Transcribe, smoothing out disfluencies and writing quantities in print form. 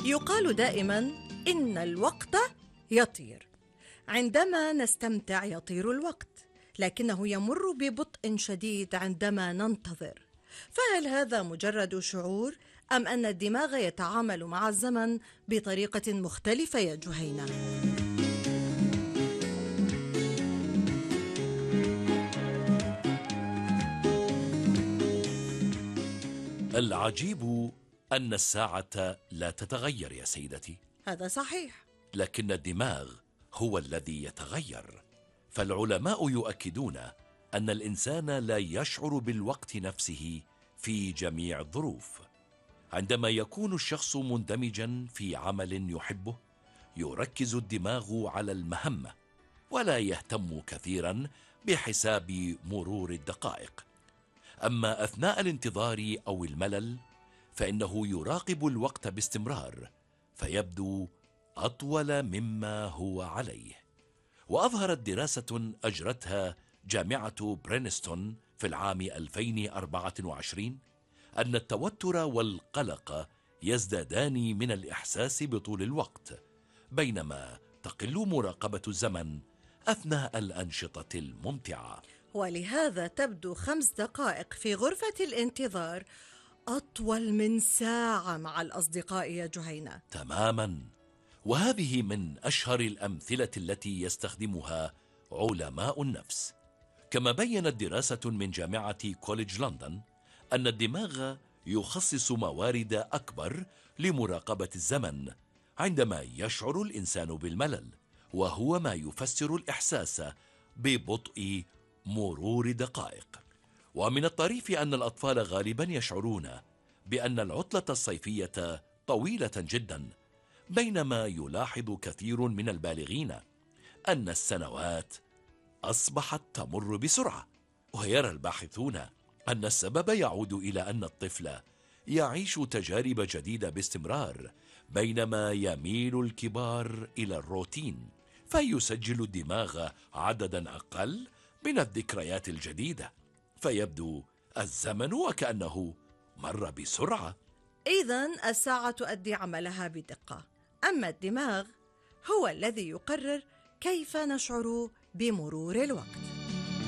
يقال دائما إن الوقت يطير. عندما نستمتع يطير الوقت، لكنه يمر ببطء شديد عندما ننتظر. فهل هذا مجرد شعور أم أن الدماغ يتعامل مع الزمن بطريقة مختلفة يا جهينة؟ العجيب أن الساعة لا تتغير يا سيدتي. هذا صحيح. لكن الدماغ هو الذي يتغير. فالعلماء يؤكدون أن الإنسان لا يشعر بالوقت نفسه في جميع الظروف. عندما يكون الشخص مندمجا في عمل يحبه، يركز الدماغ على المهمة ولا يهتم كثيرا بحساب مرور الدقائق. أما أثناء الانتظار أو الملل، فإنه يراقب الوقت باستمرار فيبدو أطول مما هو عليه. وأظهرت دراسة أجرتها جامعة برينستون في العام 2024 أن التوتر والقلق يزدادان من الإحساس بطول الوقت، بينما تقل مراقبة الزمن أثناء الأنشطة الممتعة. ولهذا تبدو 5 دقائق في غرفة الانتظار أطول من ساعة مع الأصدقاء يا جهينة. تماما، وهذه من أشهر الأمثلة التي يستخدمها علماء النفس. كما بيّنت دراسة من جامعة كوليدج لندن أن الدماغ يخصص موارد أكبر لمراقبة الزمن عندما يشعر الإنسان بالملل، وهو ما يفسر الإحساس ببطء مرور دقائق. ومن الطريف أن الأطفال غالبا يشعرون بأن العطلة الصيفية طويلة جدا، بينما يلاحظ كثير من البالغين أن السنوات أصبحت تمر بسرعة. ويرى الباحثون أن السبب يعود إلى أن الطفل يعيش تجارب جديدة باستمرار، بينما يميل الكبار إلى الروتين، فيسجل الدماغ عددا أقل من الذكريات الجديدة، فيبدو الزمن وكأنه مر بسرعة. إذن الساعة تؤدي عملها بدقة، أما الدماغ هو الذي يقرر كيف نشعر بمرور الوقت.